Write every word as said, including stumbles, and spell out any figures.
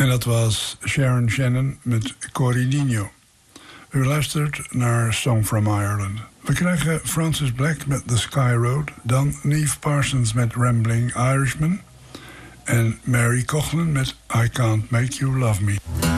En dat was Sharon Shannon met Corridinho. U luistert naar Song from Ireland. We krijgen Francis Black met The Sky Road. Dan Neve Parsons met Rambling Irishman. En Mary Coughlan met I Can't Make You Love Me.